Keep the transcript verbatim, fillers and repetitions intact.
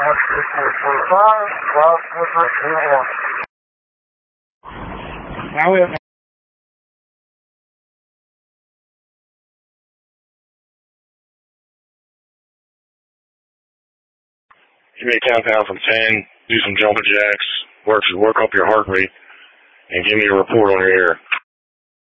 Now we have Give me a countdown from ten, do some jumping jacks, work, work up your heart rate, and give me a report on your air.